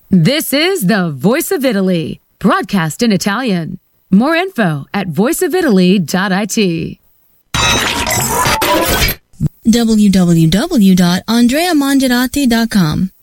This is the Voice of Italy, broadcast in Italian. More info at voiceofitaly.it. www.andreamangiarati.com